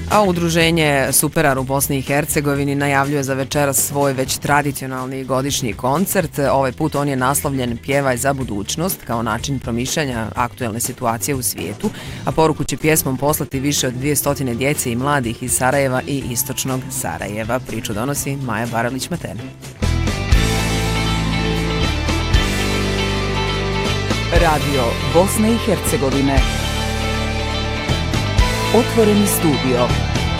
A udruženje Superar u Bosni i Hercegovini najavljuje za večeras svoj već tradicionalni godišnji koncert. Ovaj put on je naslovljen Pjevaj za budućnost kao način promišljanja aktuelne situacije u svijetu, a poruku će pjesmom poslati više od 200 djece i mladih iz Sarajeva i istočnog Sarajeva. Priču donosi Maja Baralić-Maten. Radio Bosne i Hercegovine. Otvoreni studio.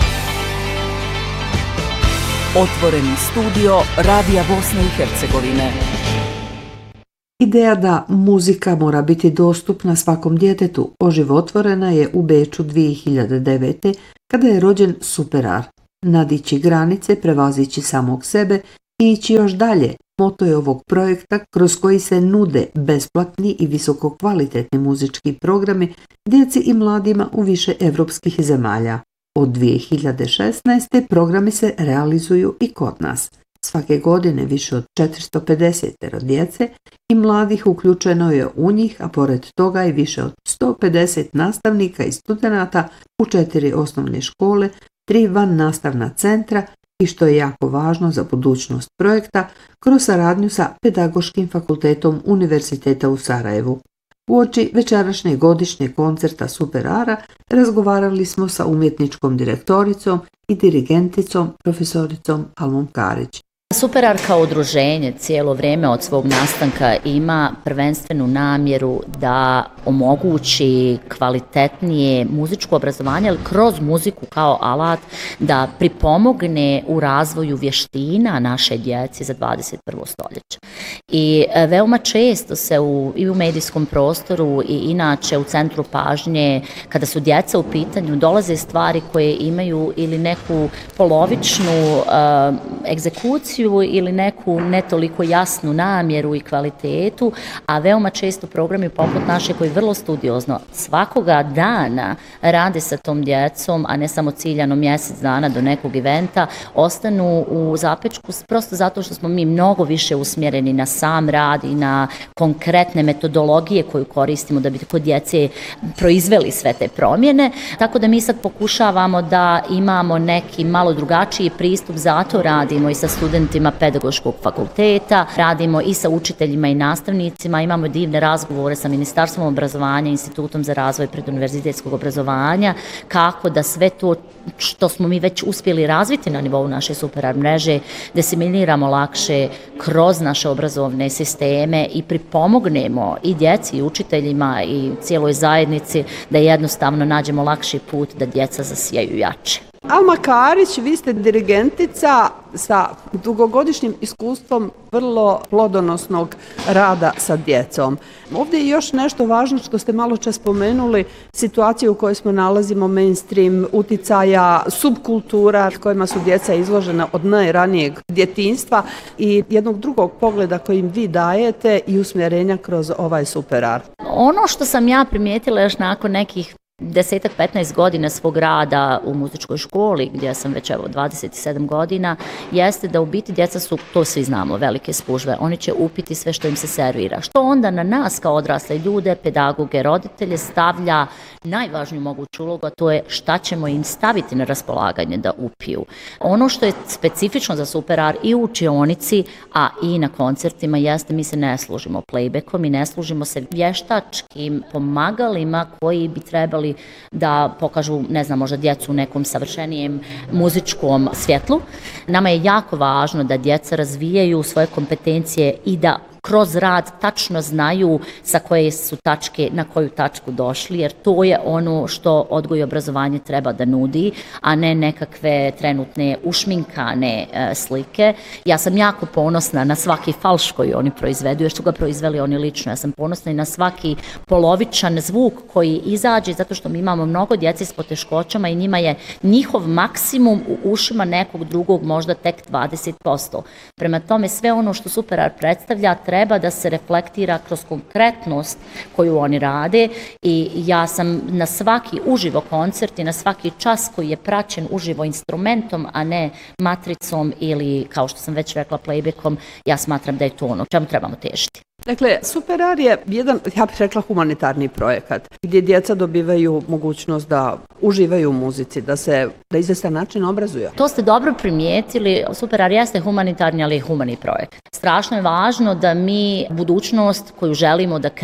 Otvoreni studio Radija Bosne i Hercegovine. Ideja da muzika mora biti dostupna svakom djetetu oživotvorena je u Beču 2009. kada je rođen Superar. Nadići granice, prevazići samog sebe i ići još dalje. Moto je ovog projekta kroz koji se nude besplatni i visokokvalitetni muzički programi djeci i mladima u više evropskih zemalja. Od 2016. programi se realizuju i kod nas. Svake godine više od 450 djece i mladih uključeno je u njih, a pored toga i više od 150 nastavnika i studenata u 4 osnovne škole, 3 van nastavna centra i što je jako važno za budućnost projekta, kroz saradnju sa Pedagoškim fakultetom Univerziteta u Sarajevu. Uoči večerašnjeg godišnjeg koncerta Superara razgovarali smo sa umjetničkom direktoricom i dirigenticom profesoricom Almom Karić. Superar kao udruženje cijelo vrijeme od svog nastanka ima prvenstvenu namjeru da omogući kvalitetnije muzičko obrazovanje, ali kroz muziku kao alat da pripomogne u razvoju vještina naše djece za 21. stoljeće. I veoma često se i u medijskom prostoru i inače u centru pažnje, kada su djeca u pitanju, dolaze stvari koje imaju ili neku polovičnu egzekuciju ili neku ne toliko jasnu namjeru i kvalitetu, a veoma često programi poput naše koji vrlo studiozno svakoga dana rade sa tom djecom, a ne samo ciljano mjesec dana do nekog eventa, ostanu u zapečku prosto zato što smo mi mnogo više usmjereni na sam rad i na konkretne metodologije koju koristimo da bi kod djece proizveli sve te promjene. Tako da mi sad pokušavamo da imamo neki malo drugačiji pristup, zato radimo i sa studentima Pedagoškog fakulteta, radimo i sa učiteljima i nastavnicima, imamo divne razgovore sa Ministarstvom obrazovanja, Institutom za razvoj preduniverzitetskog obrazovanja, kako da sve to što smo mi već uspjeli razviti na nivou naše Superar mreže, diseminiramo lakše kroz naše obrazovne sisteme i pripomognemo i djeci i učiteljima i cijeloj zajednici da jednostavno nađemo lakši put da djeca zasijaju jače. Alma Karić, vi ste dirigentica sa dugogodišnjim iskustvom vrlo plodonosnog rada sa djecom. Ovdje je još nešto važno što ste malo čas spomenuli, situaciju u kojoj smo nalazimo, mainstream, uticaja, subkultura kojima su djeca izložena od najranijeg djetinjstva i jednog drugog pogleda kojim vi dajete i usmjerenja kroz ovaj Superar. Ono što sam ja primijetila još nakon nekih 10-15 godina svog rada u muzičkoj školi, gdje sam već 27 godina, jeste da u biti djeca su, to svi znamo, velike spužve. Oni će upiti sve što im se servira. Što onda na nas kao odrasle ljude, pedagoge, roditelje stavlja najvažniju moguću ulogu, a to je šta ćemo im staviti na raspolaganje da upiju. Ono što je specifično za Superar i u učionici, a i na koncertima, jeste mi se ne služimo playbackom i ne služimo se vještačkim pomagalima koji bi trebali da pokažu, ne znam, možda djecu u nekom savršenijem muzičkom svjetlu. Nama je jako važno da djeca razvijaju svoje kompetencije i da kroz rad tačno znaju sa koje su tačke, na koju tačku došli, jer to je ono što odgoj i obrazovanje treba da nudi, a ne nekakve trenutne ušminkane slike. Ja sam jako ponosna na svaki falš koji oni proizvedu, jer su ga proizveli oni lično. Ja sam ponosna i na svaki polovičan zvuk koji izađe, zato što mi imamo mnogo djece s poteškoćama i njima je njihov maksimum u ušima nekog drugog možda tek 20%. Prema tome, sve ono što Superar predstavlja treba da se reflektira kroz konkretnost koju oni rade i ja sam na svaki uživo koncert i na svaki čas koji je praćen uživo instrumentom, a ne matricom ili, kao što sam već rekla, playbackom, ja smatram da je to ono čemu trebamo težiti. Dakle, Superar je jedan, ja bih rekla, humanitarni projekat gdje djeca dobivaju mogućnost da uživaju u muzici, da se na izvestan način obrazuju. To ste dobro primijetili, Superar jeste humanitarni, ali i humani projekt. Strašno je važno da mi budućnost koju želimo da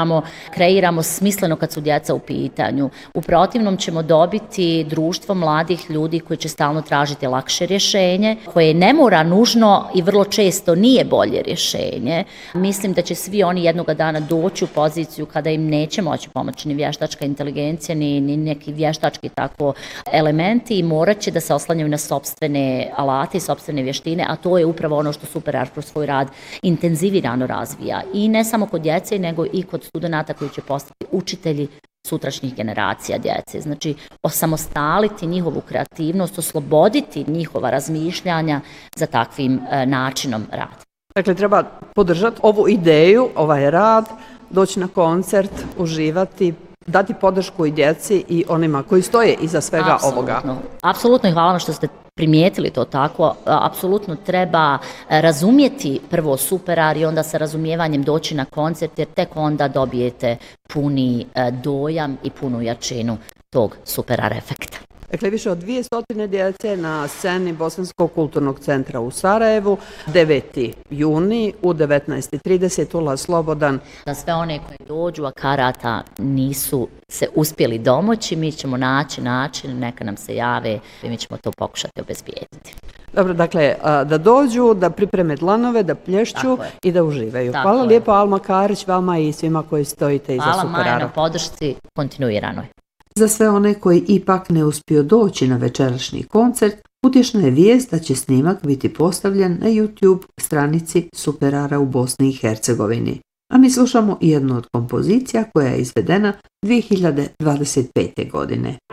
kreiramo smisleno kad su djeca u pitanju. U protivnom ćemo dobiti društvo mladih ljudi koji će stalno tražiti lakše rješenje, koje ne mora nužno i vrlo često nije bolje rješenje. Mislim da će svi oni jednoga dana doći u poziciju kada im neće moći pomoći ni vještačka inteligencija, ni neki vještački tako elementi i morat će da se oslanjaju na sopstvene alate i sopstvene vještine, a to je upravo ono što Superar kroz svoj rad intenzivirano razvija. I ne samo kod djece, nego i kod studenata koji će postati učitelji sutrašnjih generacija djece. Znači, osamostaliti njihovu kreativnost, osloboditi njihova razmišljanja za takvim načinom rada. Dakle, treba podržati ovu ideju, ovaj rad, doći na koncert, uživati, dati podršku i djeci i onima koji stoje iza svega ovoga. Apsolutno i hvala vam što ste primijetili to tako. Apsolutno treba razumjeti prvo Superar i onda sa razumijevanjem doći na koncert, jer tek onda dobijete puni dojam i punu jačinu tog Superar efekta. Dakle, više od 200 djece na sceni Bosanskog kulturnog centra u Sarajevu, 9. juni u 19:30, ulaz slobodan. Za sve one koji dođu, a karata nisu se uspjeli domoći, mi ćemo naći način, neka nam se jave i mi ćemo to pokušati obezbijediti. Dobro, dakle, da dođu, da pripreme dlanove, da plješću i da uživaju. Hvala lijepo Alma Karić, vama i svima koji stojite iza Superara. Hvala Maja na podršci kontinuiranoj. Za sve one koji ipak ne uspiju doći na večerašnji koncert, utješna je vijest da će snimak biti postavljen na YouTube stranici Superara u Bosni i Hercegovini. A mi slušamo jednu od kompozicija koja je izvedena 2025. godine.